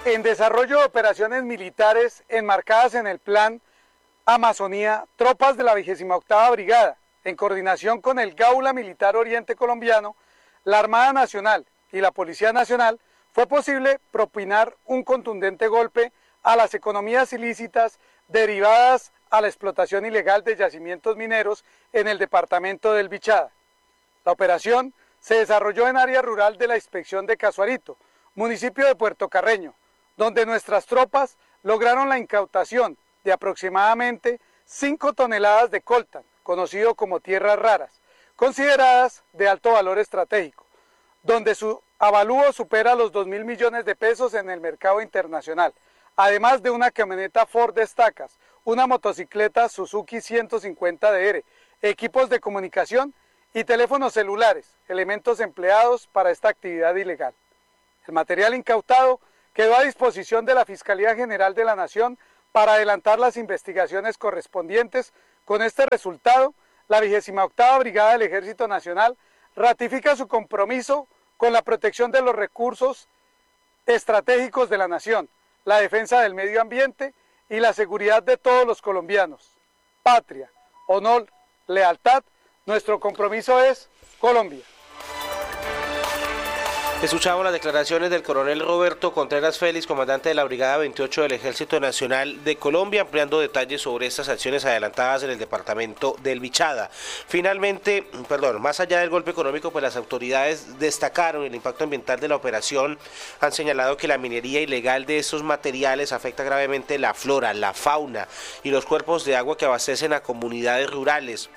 En desarrollo de operaciones militares enmarcadas en el Plan Amazonía, tropas de la 28ª Brigada, en coordinación con el Gaula Militar Oriente Colombiano, la Armada Nacional y la Policía Nacional, fue posible propinar un contundente golpe a las economías ilícitas derivadas a la explotación ilegal de yacimientos mineros en el departamento del Bichada. La operación se desarrolló en área rural de la inspección de Casuarito, municipio de Puerto Carreño, donde nuestras tropas lograron la incautación de aproximadamente 5 toneladas de coltan, conocido como tierras raras, consideradas de alto valor estratégico, donde su avalúo supera los 2.000 millones de pesos en el mercado internacional, además de una camioneta Ford Estacas, una motocicleta Suzuki 150DR, equipos de comunicación y teléfonos celulares, elementos empleados para esta actividad ilegal. El material incautado quedó a disposición de la Fiscalía General de la Nación para adelantar las investigaciones correspondientes. Con este resultado, la 28ª Brigada del Ejército Nacional ratifica su compromiso con la protección de los recursos estratégicos de la nación, la defensa del medio ambiente y la seguridad de todos los colombianos. Patria, honor, lealtad, nuestro compromiso es Colombia. Escuchamos las declaraciones del coronel Roberto Contreras Félix, comandante de la Brigada 28 del Ejército Nacional de Colombia, ampliando detalles sobre estas acciones adelantadas en el departamento del Bichada. Finalmente, más allá del golpe económico, pues las autoridades destacaron el impacto ambiental de la operación, han señalado que la minería ilegal de estos materiales afecta gravemente la flora, la fauna y los cuerpos de agua que abastecen a comunidades rurales.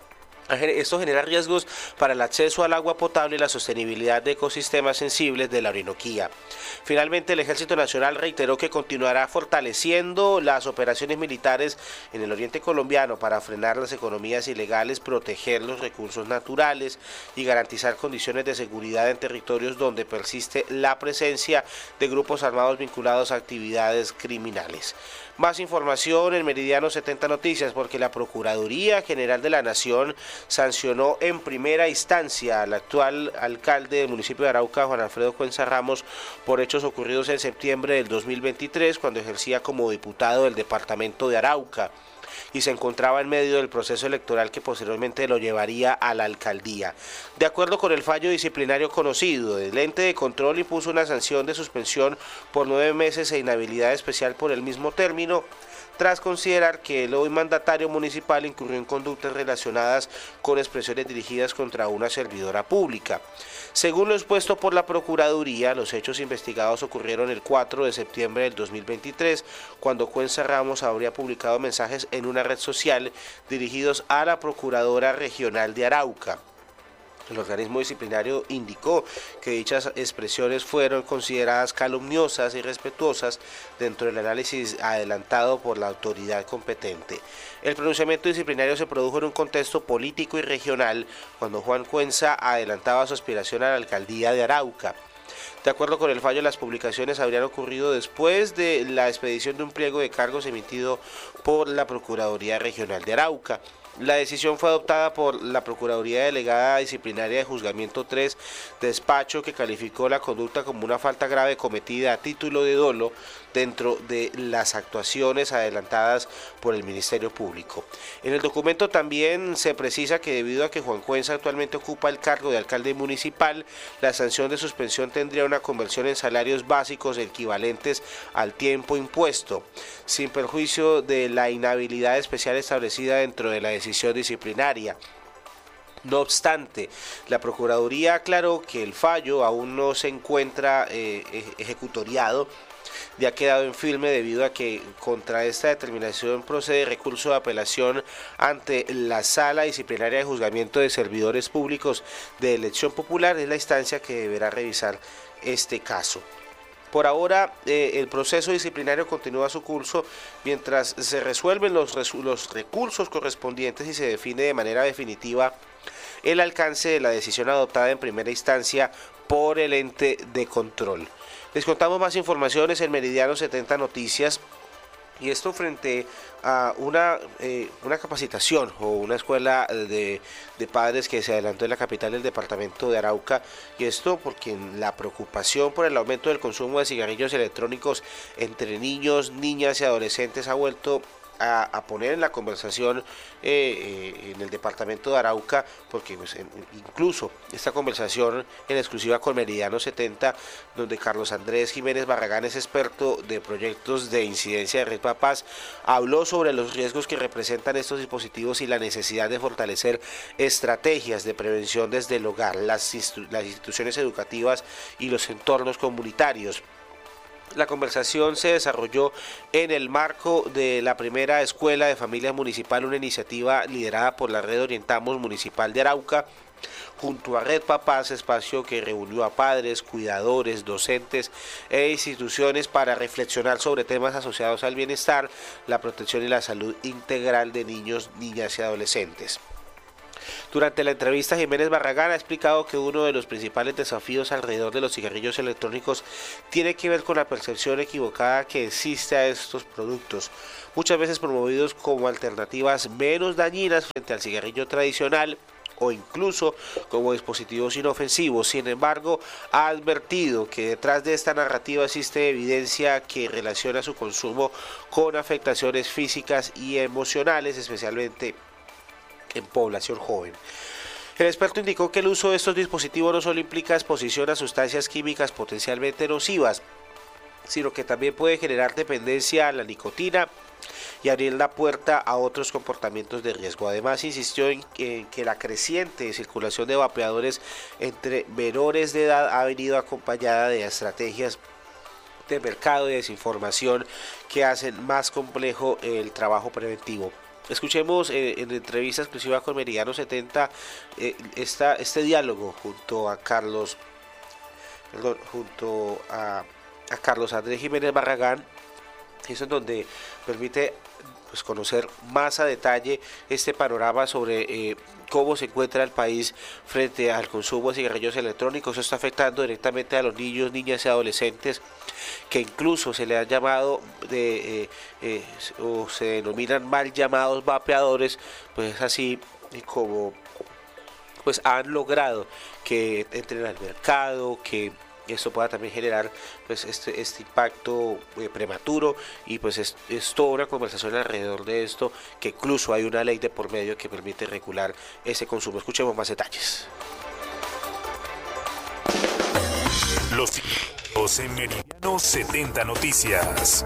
Esto genera riesgos para el acceso al agua potable y la sostenibilidad de ecosistemas sensibles de la Orinoquía. Finalmente, el Ejército Nacional reiteró que continuará fortaleciendo las operaciones militares en el oriente colombiano para frenar las economías ilegales, proteger los recursos naturales y garantizar condiciones de seguridad en territorios donde persiste la presencia de grupos armados vinculados a actividades criminales. Más información en Meridiano 70 Noticias, porque la Procuraduría General de la Nación sancionó en primera instancia al actual alcalde del municipio de Arauca, Juan Alfredo Cuenza Ramos, por hechos ocurridos en septiembre del 2023, cuando ejercía como diputado del departamento de Arauca y se encontraba en medio del proceso electoral que posteriormente lo llevaría a la alcaldía. De acuerdo con el fallo disciplinario conocido, el ente de control impuso una sanción de suspensión por 9 meses e inhabilidad especial por el mismo término, tras considerar que el hoy mandatario municipal incurrió en conductas relacionadas con expresiones dirigidas contra una servidora pública. Según lo expuesto por la Procuraduría, los hechos investigados ocurrieron el 4 de septiembre del 2023, cuando Cuenza Ramos habría publicado mensajes en una red social dirigidos a la Procuradora Regional de Arauca. El organismo disciplinario indicó que dichas expresiones fueron consideradas calumniosas y irrespetuosas dentro del análisis adelantado por la autoridad competente. El pronunciamiento disciplinario se produjo en un contexto político y regional cuando Juan Cuenza adelantaba su aspiración a la alcaldía de Arauca. De acuerdo con el fallo, las publicaciones habrían ocurrido después de la expedición de un pliego de cargos emitido por la Procuraduría Regional de Arauca. La decisión fue adoptada por la Procuraduría Delegada Disciplinaria de Juzgamiento 3, despacho que calificó la conducta como una falta grave cometida a título de dolo dentro de las actuaciones adelantadas por el Ministerio Público. En el documento también se precisa que debido a que Juan Cuenza actualmente ocupa el cargo de alcalde municipal, la sanción de suspensión tendría una conversión en salarios básicos equivalentes al tiempo impuesto, sin perjuicio de la inhabilidad especial establecida dentro de la decisión disciplinaria. No obstante, la Procuraduría aclaró que el fallo aún no se encuentra ejecutoriado, ya ha quedado en firme debido a que contra esta determinación procede recurso de apelación ante la Sala Disciplinaria de Juzgamiento de Servidores Públicos de Elección Popular. Es la instancia que deberá revisar este caso. Por ahora, el proceso disciplinario continúa su curso mientras se resuelven los recursos correspondientes y se define de manera definitiva el alcance de la decisión adoptada en primera instancia por el ente de control. Les contamos más informaciones en Meridiano 70 Noticias, Y esto frente a una capacitación o una escuela de padres que se adelantó en la capital del departamento de Arauca, y esto porque la preocupación por el aumento del consumo de cigarrillos electrónicos entre niños, niñas y adolescentes ha vuelto a poner en la conversación en el departamento de Arauca, porque pues, incluso esta conversación en exclusiva con Meridiano 70, donde Carlos Andrés Jiménez Barragán es experto de proyectos de incidencia de Red Papás, habló sobre los riesgos que representan estos dispositivos y la necesidad de fortalecer estrategias de prevención desde el hogar, las instituciones educativas y los entornos comunitarios. La conversación se desarrolló en el marco de la primera escuela de familias municipal, una iniciativa liderada por la Red Orientamos Municipal de Arauca, junto a Red Papás, espacio que reunió a padres, cuidadores, docentes e instituciones para reflexionar sobre temas asociados al bienestar, la protección y la salud integral de niños, niñas y adolescentes. Durante la entrevista, Jiménez Barragán ha explicado que uno de los principales desafíos alrededor de los cigarrillos electrónicos tiene que ver con la percepción equivocada que existe a estos productos, muchas veces promovidos como alternativas menos dañinas frente al cigarrillo tradicional o incluso como dispositivos inofensivos. Sin embargo, ha advertido que detrás de esta narrativa existe evidencia que relaciona su consumo con afectaciones físicas y emocionales, especialmente en población joven. El experto indicó que el uso de estos dispositivos no solo implica exposición a sustancias químicas potencialmente nocivas, sino que también puede generar dependencia a la nicotina y abrir la puerta a otros comportamientos de riesgo. Además, insistió en que la creciente circulación de vapeadores entre menores de edad ha venido acompañada de estrategias de mercado y desinformación que hacen más complejo el trabajo preventivo. Escuchemos en entrevista exclusiva con Meridiano 70 este diálogo junto a Carlos Andrés Jiménez Barragán. Eso es donde permite pues, conocer más a detalle este panorama sobre cómo se encuentra el país frente al consumo de cigarrillos electrónicos. Eso está afectando directamente a los niños, niñas y adolescentes, que incluso se le han llamado o se denominan mal llamados vapeadores, pues es así como pues han logrado que entren al mercado, que esto pueda también generar pues este impacto prematuro, y pues es toda una conversación alrededor de esto, que incluso hay una ley de por medio que permite regular ese consumo. Escuchemos más detalles. Los en Meridiano 70 Noticias.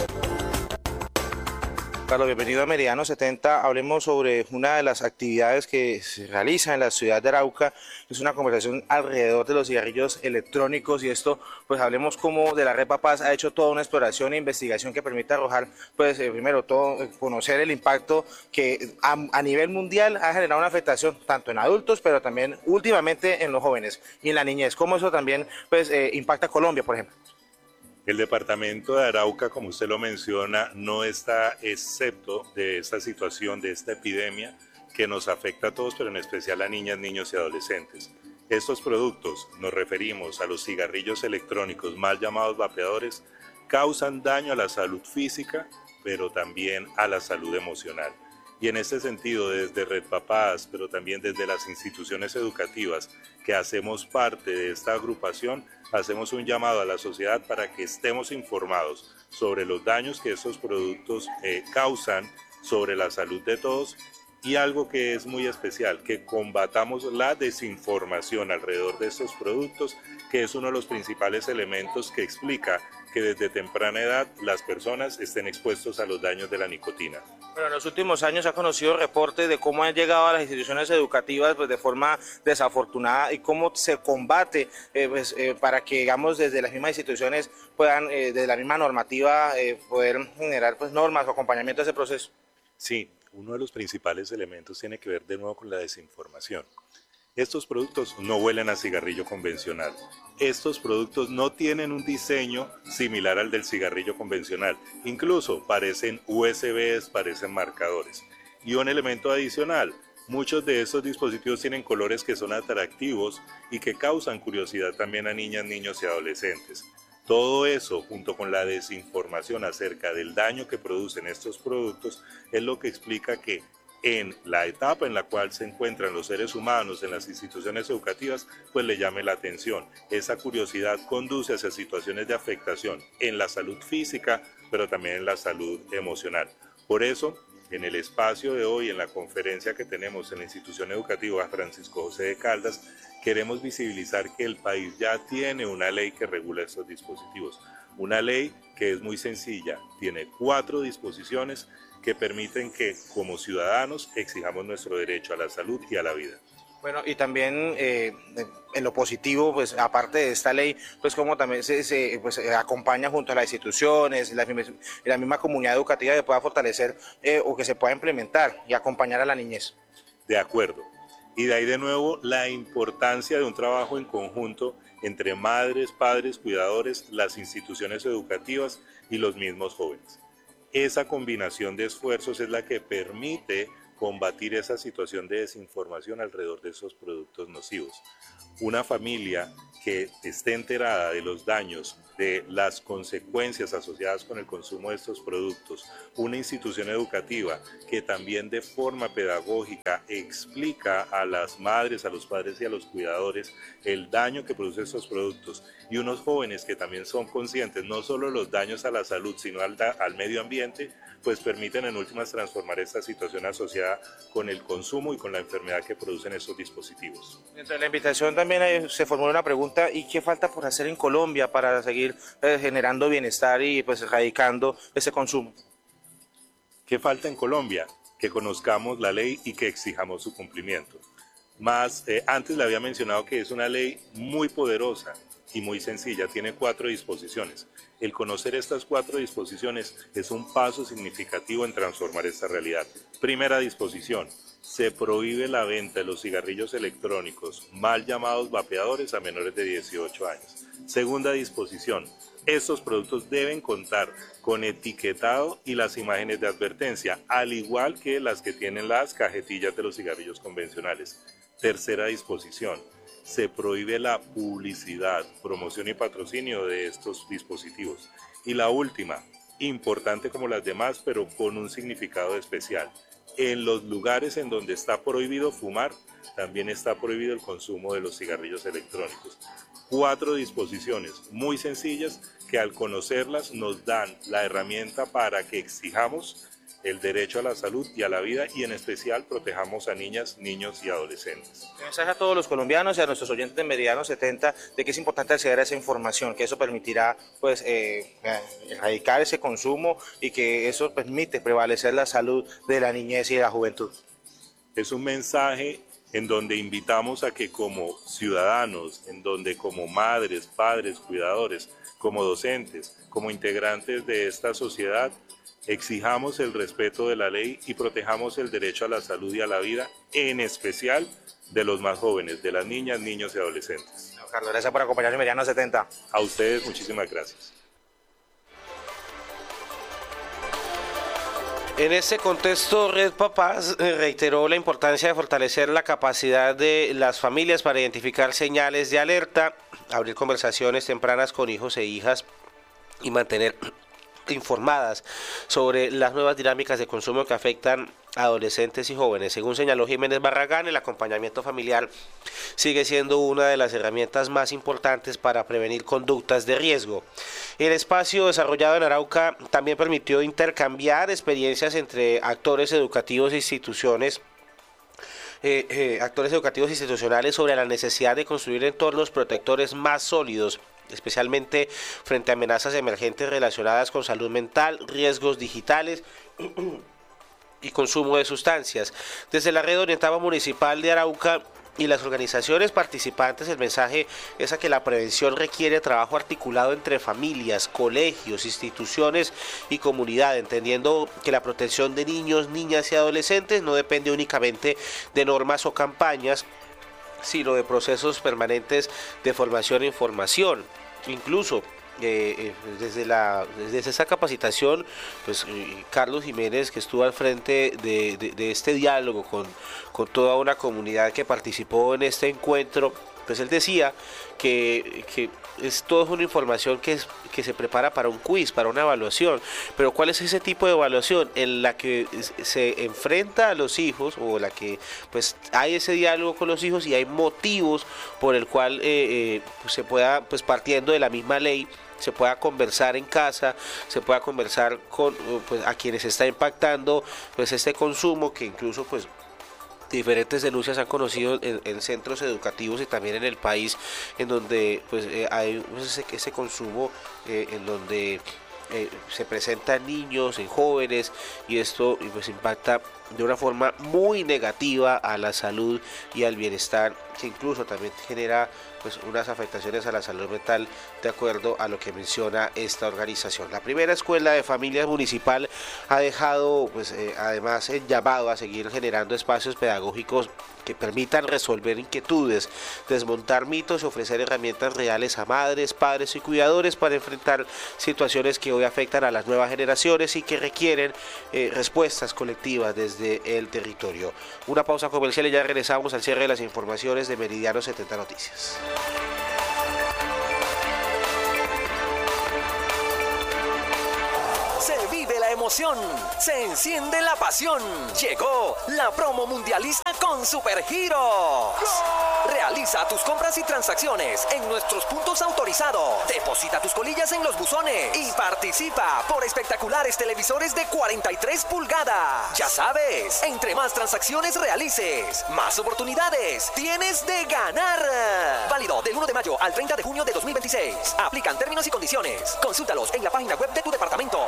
Carlos, bienvenido a Meridiano 70. Hablemos sobre una de las actividades que se realiza en la ciudad de Arauca. Es una conversación alrededor de los cigarrillos electrónicos, y esto, pues hablemos cómo de la Red Papás ha hecho toda una exploración e investigación que permite arrojar, pues primero todo, conocer el impacto que a nivel mundial ha generado una afectación tanto en adultos, pero también últimamente en los jóvenes y en la niñez. Cómo eso también pues impacta a Colombia, por ejemplo. El departamento de Arauca, como usted lo menciona, no está excepto de esta situación, de esta epidemia que nos afecta a todos, pero en especial a niñas, niños y adolescentes. Estos productos, nos referimos a los cigarrillos electrónicos, mal llamados vapeadores, causan daño a la salud física, pero también a la salud emocional. Y en este sentido, desde Red Papás, pero también desde las instituciones educativas que hacemos parte de esta agrupación, hacemos un llamado a la sociedad para que estemos informados sobre los daños que estos productos causan sobre la salud de todos, y algo que es muy especial, que combatamos la desinformación alrededor de estos productos, que es uno de los principales elementos que explica que desde temprana edad las personas estén expuestos a los daños de la nicotina. Bueno, en los últimos años se ha conocido reportes de cómo han llegado a las instituciones educativas pues, de forma desafortunada, y cómo se combate para que, digamos, desde las mismas instituciones puedan, desde la misma normativa, poder generar pues, normas o acompañamiento a ese proceso. Sí, uno de los principales elementos tiene que ver de nuevo con la desinformación. Estos productos no huelen a cigarrillo convencional. Estos productos no tienen un diseño similar al del cigarrillo convencional. Incluso parecen USBs, parecen marcadores. Y un elemento adicional, muchos de estos dispositivos tienen colores que son atractivos y que causan curiosidad también a niñas, niños y adolescentes. Todo eso, junto con la desinformación acerca del daño que producen estos productos, es lo que explica que en la etapa en la cual se encuentran los seres humanos en las instituciones educativas, pues le llame la atención. Esa curiosidad conduce hacia situaciones de afectación en la salud física, pero también en la salud emocional. Por eso, en el espacio de hoy, en la conferencia que tenemos en la institución educativa Francisco José de Caldas, queremos visibilizar que el país ya tiene una ley que regula estos dispositivos. Una ley que es muy sencilla, tiene 4 disposiciones que permiten que como ciudadanos exijamos nuestro derecho a la salud y a la vida. Bueno, y también en lo positivo, pues aparte de esta ley, pues como también se acompaña junto a las instituciones, la misma comunidad educativa que pueda fortalecer o que se pueda implementar y acompañar a la niñez. De acuerdo. Y de ahí de nuevo la importancia de un trabajo en conjunto entre madres, padres, cuidadores, las instituciones educativas y los mismos jóvenes. Esa combinación de esfuerzos es la que permite combatir esa situación de desinformación alrededor de esos productos nocivos. Una familia que esté enterada de los daños, de las consecuencias asociadas con el consumo de estos productos, una institución educativa que también de forma pedagógica explica a las madres, a los padres y a los cuidadores el daño que producen estos productos, y unos jóvenes que también son conscientes no solo los daños a la salud, sino al medio ambiente, pues permiten en últimas transformar esta situación asociada con el consumo y con la enfermedad que producen estos dispositivos. Dentro de la invitación también se formuló una pregunta: ¿y qué falta por hacer en Colombia para seguir generando bienestar y pues erradicando ese consumo? ¿Qué falta en Colombia? Que conozcamos la ley y que exijamos su cumplimiento. Antes le había mencionado que es una ley muy poderosa y muy sencilla, tiene 4 disposiciones. El conocer estas 4 disposiciones es un paso significativo en transformar esta realidad. Primera disposición: se prohíbe la venta de los cigarrillos electrónicos, mal llamados vapeadores, a menores de 18 años. Segunda disposición: estos productos deben contar con etiquetado y las imágenes de advertencia, al igual que las que tienen las cajetillas de los cigarrillos convencionales. Tercera disposición: se prohíbe la publicidad, promoción y patrocinio de estos dispositivos. Y la última, importante como las demás, pero con un significado especial: en los lugares en donde está prohibido fumar, también está prohibido el consumo de los cigarrillos electrónicos. 4 disposiciones muy sencillas que al conocerlas nos dan la herramienta para que exijamos el derecho a la salud y a la vida, y en especial protejamos a niñas, niños y adolescentes. Un mensaje a todos los colombianos y a nuestros oyentes de Meridiano 70 de que es importante acceder a esa información, que eso permitirá pues erradicar ese consumo y que eso permite prevalecer la salud de la niñez y de la juventud. Es un mensaje en donde invitamos a que como ciudadanos, en donde como madres, padres, cuidadores, como docentes, como integrantes de esta sociedad, exijamos el respeto de la ley y protejamos el derecho a la salud y a la vida, en especial de los más jóvenes, de las niñas, niños y adolescentes. Carlos, gracias por acompañarnos en Meridiano 70. A ustedes, muchísimas gracias. En este contexto, Red Papás reiteró la importancia de fortalecer la capacidad de las familias para identificar señales de alerta, abrir conversaciones tempranas con hijos e hijas y mantener informadas sobre las nuevas dinámicas de consumo que afectan a adolescentes y jóvenes. Según señaló Jiménez Barragán, el acompañamiento familiar sigue siendo una de las herramientas más importantes para prevenir conductas de riesgo. El espacio desarrollado en Arauca también permitió intercambiar experiencias entre actores educativos e instituciones institucionales sobre la necesidad de construir entornos protectores más sólidos, especialmente frente a amenazas emergentes relacionadas con salud mental, riesgos digitales y consumo de sustancias. Desde la Red Orientada Municipal de Arauca y las organizaciones participantes, el mensaje es a que la prevención requiere trabajo articulado entre familias, colegios, instituciones y comunidad, entendiendo que la protección de niños, niñas y adolescentes no depende únicamente de normas o campañas, sino de procesos permanentes de formación e información. Incluso desde esa capacitación, pues Carlos Jiménez, que estuvo al frente de este diálogo con toda una comunidad que participó en este encuentro, pues él decía que es toda una información que se prepara para un quiz, para una evaluación, pero ¿cuál es ese tipo de evaluación? En la que se enfrenta a los hijos, o la que pues hay ese diálogo con los hijos y hay motivos por el cual pues se pueda, pues partiendo de la misma ley, se pueda conversar en casa, se pueda conversar con pues, a quienes está impactando pues este consumo, que incluso pues diferentes denuncias han conocido en centros educativos y también en el país, en donde pues hay pues, ese consumo en donde se presentan niños, en jóvenes, y esto pues impacta de una forma muy negativa a la salud y al bienestar, que incluso también genera pues unas afectaciones a la salud mental, de acuerdo a lo que menciona esta organización. La primera escuela de familias municipal ha dejado pues además el llamado a seguir generando espacios pedagógicos que permitan resolver inquietudes, desmontar mitos y ofrecer herramientas reales a madres, padres y cuidadores para enfrentar situaciones que hoy afectan a las nuevas generaciones y que requieren respuestas colectivas desde el territorio. Una pausa comercial y ya regresamos al cierre de las informaciones de Meridiano 70 Noticias. Se vive la emoción, se enciende la pasión. Llegó la promo mundialista con Supergiros. Realiza tus compras y transacciones en nuestros puntos autorizados. Deposita tus colillas en los buzones y participa por espectaculares televisores de 43 pulgadas. Ya sabes, entre más transacciones realices, más oportunidades tienes de ganar. Válido del 1 de mayo al 30 de junio de 2026. Aplican términos y condiciones. Consúltalos en la página web de tu departamento.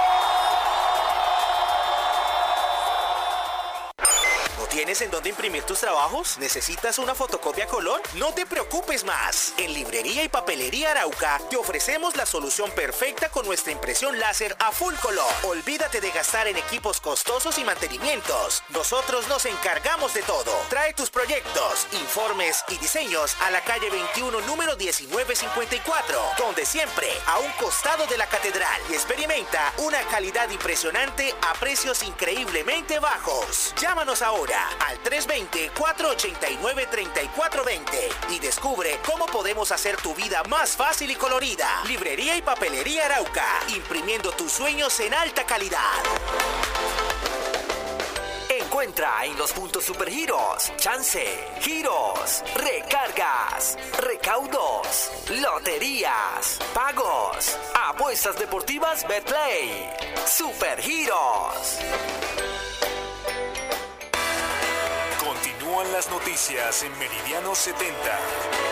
¿Tienes en dónde imprimir tus trabajos? ¿Necesitas una fotocopia a color? No te preocupes más. En Librería y Papelería Arauca te ofrecemos la solución perfecta con nuestra impresión láser a full color. Olvídate de gastar en equipos costosos y mantenimientos. Nosotros nos encargamos de todo. Trae tus proyectos, informes y diseños a la calle 21, número 1954, donde siempre a un costado de la catedral, y experimenta una calidad impresionante a precios increíblemente bajos. Llámanos ahora al 320-489-3420 y descubre cómo podemos hacer tu vida más fácil y colorida. Librería y Papelería Arauca, imprimiendo tus sueños en alta calidad. Encuentra en los puntos Supergiros chance, giros, recargas, recaudos, loterías, pagos, apuestas deportivas Betplay. Supergiros. Continúan las noticias en Meridiano 70.